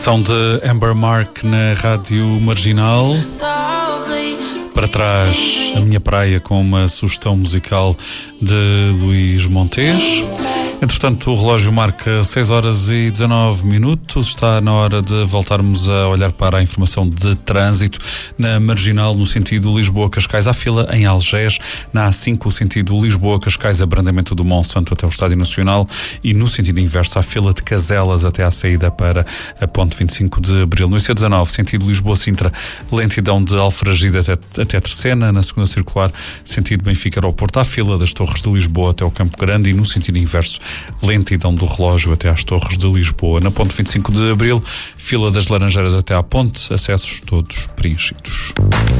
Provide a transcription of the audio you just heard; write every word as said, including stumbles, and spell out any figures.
São de Amber Mark na Rádio Marginal. Para trás, A Minha Praia, com uma sugestão musical de Luís Montes. Entretanto, o relógio marca seis horas e dezanove minutos. Está na hora de voltarmos a olhar para a informação de trânsito na Marginal, no sentido Lisboa-Cascais. Há fila em Algés, na A cinco, o sentido Lisboa-Cascais, abrandamento do Monsanto até o Estádio Nacional, e no sentido inverso, há fila de Caselas até à saída para a Ponte vinte e cinco de Abril. No I C dezanove, sentido Lisboa-Sintra, lentidão de Alfragide até, até Terceira. Na segunda circular, sentido Benfica-Aeroporto, há fila das Torres de Lisboa até o Campo Grande, e no sentido inverso, lentidão do relógio até às Torres de Lisboa. Na Ponte vinte e cinco de Abril, fila das Laranjeiras até à Ponte, acessos todos preenchidos.